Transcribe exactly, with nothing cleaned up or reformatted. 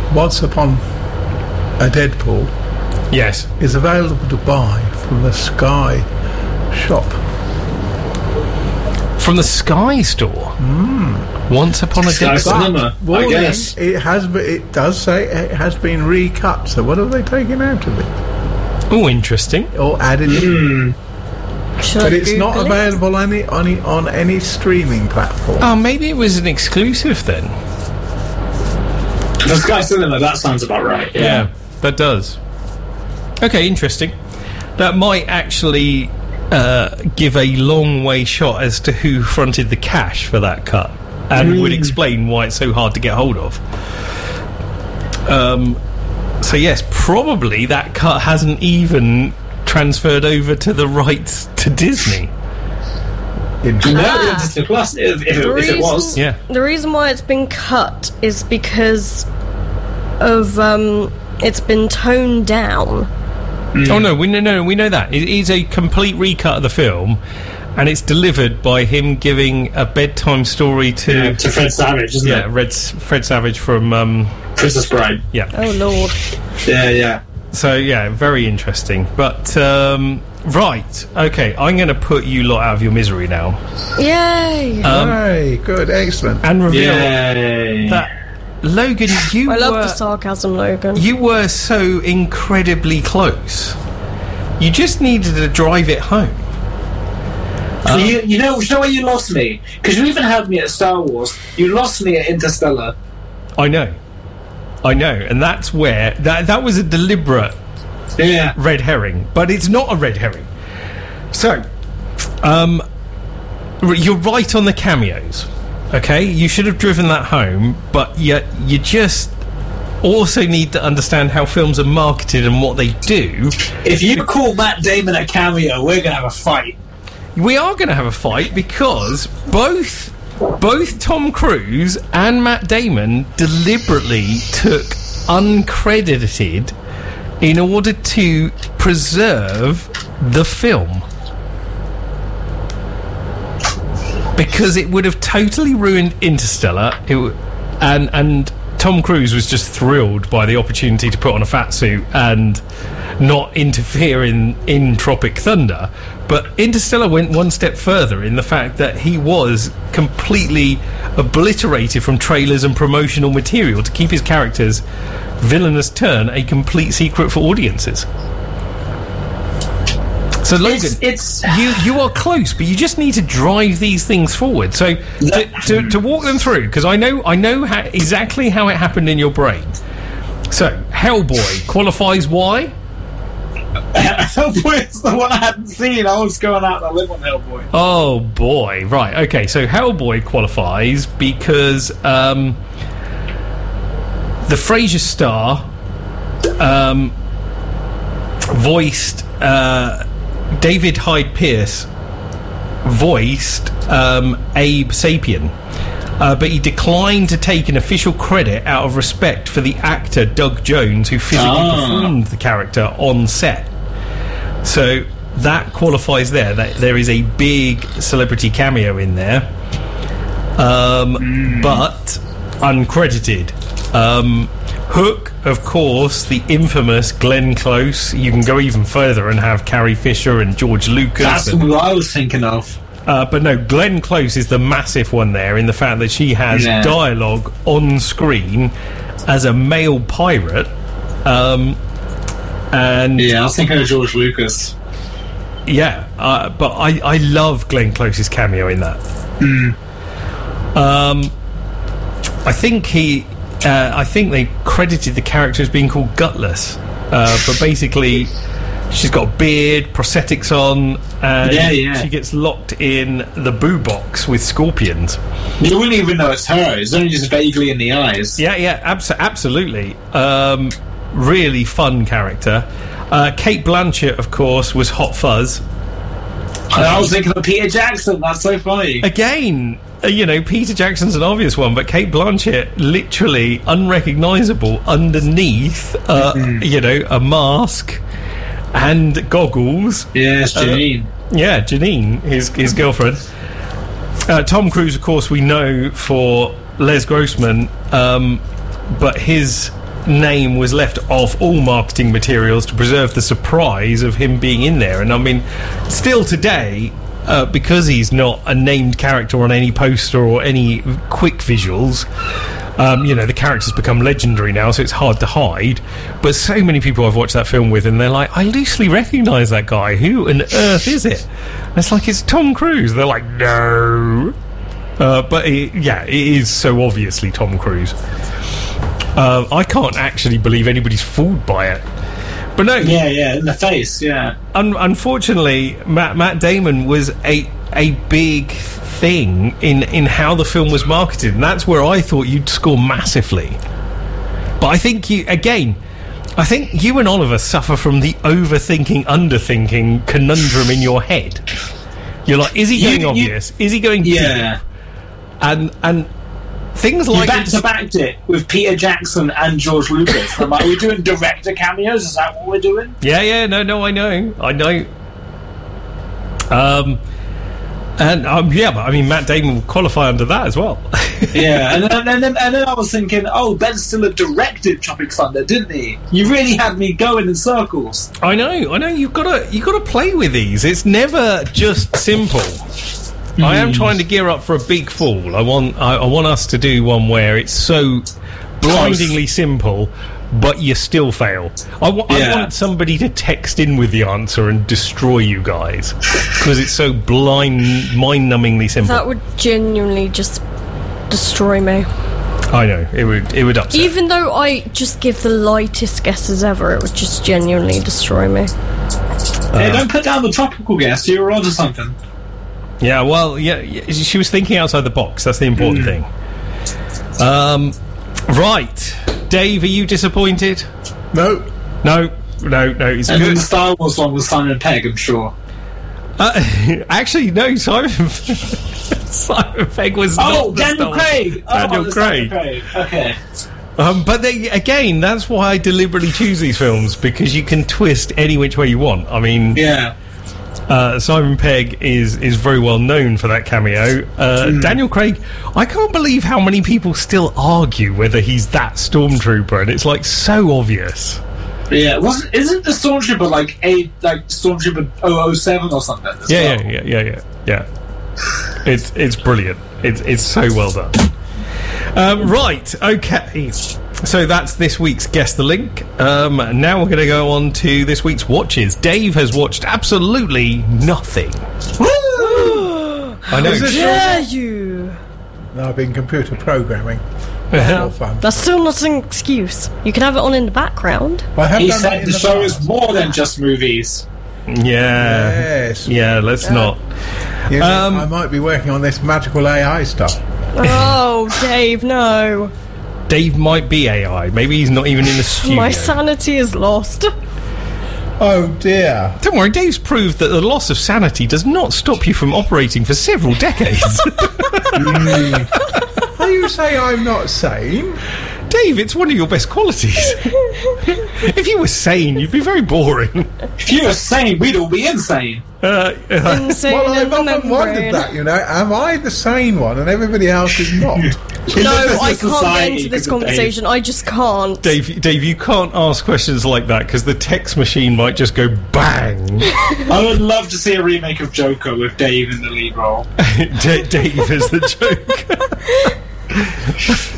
Once Upon a Deadpool Yes. is available to buy from the Sky shop. From the Sky store. Mm. Once Upon a Sky Deadpool. Cinema, I Warning, guess. it has. Be, it does say it has been recut. So what have they taken out of it Oh, interesting. or added in? Hmm. Should But I it's not Google it? available on any, on any on any streaming platform. Oh, maybe it was an exclusive then. The Sky Cinema, that sounds about right. Yeah. Yeah, that does. Okay, interesting. That might actually uh, give a long way shot as to who fronted the cash for that cut, and Mm. would explain why it's so hard to get hold of. Um, so yes, probably that cut hasn't even transferred over to the rights to Disney. In No, Ah. it's Disney Plus, if, if, The it, if it was. reason- Yeah. The reason why it's been cut is because of um, it's been toned down. Oh no, we no no we know that it is a complete recut of the film, and it's delivered by him giving a bedtime story to Yeah, to Fred Savage, isn't yeah it? Red, Fred Savage from um, Princess Bride. yeah. Oh lord! Yeah, yeah. So yeah, very interesting. But um, right, okay, I'm going to put you lot out of your misery now Yay! um, Hey, good, excellent. and reveal Yay. that Logan, you I love were the sarcasm, Logan. you were so incredibly close. You just needed to drive it home. So you, you know, you know where you lost me? Because you even had me at Star Wars. You lost me at Interstellar. I know, I know, and that's where that that was a deliberate Yeah. red herring, but it's not a red herring. So, um, r- you're right on the cameos. Okay, you should have driven that home, but yet you just also need to understand how films are marketed and what they do. If you call Matt Damon a cameo, we're gonna have a fight. We are going to have a fight because both both Tom Cruise and Matt Damon deliberately took uncredited in order to preserve the film. Because it would have totally ruined Interstellar, it w- and and Tom Cruise was just thrilled by the opportunity to put on a fat suit and not interfere in, in Tropic Thunder. But Interstellar went one step further in the fact that he was completely obliterated from trailers and promotional material to keep his character's villainous turn a complete secret for audiences. So Logan, It's, it's you you are close, but you just need to drive these things forward. So to, to, to walk them through, because I know I know how, exactly how it happened in your brain. So Hellboy qualifies why? Hellboy's the one I hadn't seen. I was going out to live on Hellboy. Oh boy, right, okay. So Hellboy qualifies because um, the Frasier star um, voiced. Uh, David Hyde Pierce voiced um, Abe Sapien, uh, but he declined to take an official credit out of respect for the actor Doug Jones, who physically Ah. performed the character on set. So that qualifies there. That there is a big celebrity cameo in there, um, Mm. but uncredited. Um, Hook, of course, the infamous Glenn Close. You can go even further and have Carrie Fisher and George Lucas. That's and- what I was thinking of. uh, but no, Glenn Close is the massive one there in the fact that she has Yeah. dialogue on screen as a male pirate. Um, and Yeah, I was thinking of George Lucas. yeah, uh, but I, I love Glenn Close's cameo in that. Um, I think he, uh, I think they credited the character as being called Gutless, uh, but basically she's got a beard, prosthetics on, and Yeah, yeah. she gets locked in the boo box with scorpions. You wouldn't even know it's her. It's only just vaguely in the eyes. Yeah, yeah, abs- absolutely. Um, really fun character. Uh, Kate Blanchett, of course, was Hot Fuzz. And I was thinking of Peter Jackson. That's so funny. Again, uh, you know, Peter Jackson's an obvious one, but Kate Blanchett, literally unrecognisable underneath, uh, you know, a mask and goggles. Yes, Janine. Yeah, Janine, his his girlfriend. Uh, Tom Cruise, of course, we know for Les Grossman, um, but his name was left off all marketing materials to preserve the surprise of him being in there. And I mean, still today, uh, because he's not a named character on any poster or any quick visuals, um, you know, the character's become legendary now, so it's hard to hide. But so many people I've watched that film with, and they're like, I loosely recognise that guy. Who on earth is it? And it's like, it's Tom Cruise. They're like, no. Uh, but it, yeah, it is so obviously Tom Cruise. Uh, I can't actually believe anybody's fooled by it. But no, Yeah, yeah, in the face, yeah. un- unfortunately, Matt, Matt Damon was a a big thing in, in how the film was marketed, and that's where I thought you'd score massively. But I think you, again, I think you and Oliver suffer from the overthinking, underthinking conundrum in your head. You're like, is he You- going you- obvious? Is he going deep? Yeah. And and things You like back to backed it with Peter Jackson and George Lucas. I'm like, are we doing director cameos? Is that what we're doing? Yeah, yeah, no, no, I know, I know. Um, and um, yeah, but I mean, Matt Damon will qualify under that as well. Yeah, and then, and then and then I was thinking, oh, Ben Stiller directed Tropic Thunder, didn't he? You really had me going in circles. I know, I know. You've got to, you got to play with these. It's never just simple. I am trying to gear up for a big fall. I want, I, I want us to do one where it's so blindingly simple, but you still fail. I, wa- I Yeah. want somebody to text in with the answer and destroy you guys because it's so blind, mind-numbingly simple. That would genuinely just destroy me. I know it would, it would upset. Even though I just give the lightest guesses ever, it would just genuinely destroy me. Hey, don't put down the tropical guest. You were onto something. Yeah, well, yeah, yeah, she was thinking outside the box. That's the important thing. Um, right, Dave, are you disappointed? No. No, no, no. It's And then good. the Star Wars one was Simon Pegg, I'm sure. Uh, actually, no. Simon Simon Pegg was Oh, not the Daniel Star Wars- Craig! Oh, Daniel it's Craig. Daniel Craig. Okay. Um, but they, again, that's why I deliberately choose these films because you can twist any which way you want. I mean, Yeah. Uh, Simon Pegg is, is very well known for that cameo. Uh, Hmm. Daniel Craig, I can't believe how many people still argue whether he's that stormtrooper, and it's like so obvious. Yeah. Wasn't isn't the Stormtrooper like a like Stormtrooper double oh seven or something? as Yeah, well? yeah, yeah, yeah, yeah, yeah. It's it's brilliant. It's it's so well done. Um, right, okay. So that's this week's Guess the Link. Um, now we're going to go on to this week's watches. Dave has watched absolutely nothing. I know. Is it- Dare you? No, I've been computer programming. Yeah. More fun. That's still not an excuse. You can have it on in the background. I have He done that said in the the show past. is more than just movies. Yeah. Yes. Yeah, let's not. You know, Um, I might be working on this magical A I stuff. Oh, Dave, no. Dave might be A I. Maybe he's not even in the studio. My sanity is lost. Oh dear. Don't worry, Dave's proved that the loss of sanity does not stop you from operating for several decades. Are you saying I'm not sane? Dave, it's one of your best qualities. If you were sane, you'd be very boring. If you were sane, we'd all be insane. Uh, uh, Insane Well, in I've the often membrane. wondered that, you know. Am I the sane one and everybody else is not? No, I can't get society, into this because of conversation. I just can't. Dave, Dave, you can't ask questions like that because the text machine might just go bang. I would love to see a remake of Joker with Dave in the lead role. D- Dave is the joke.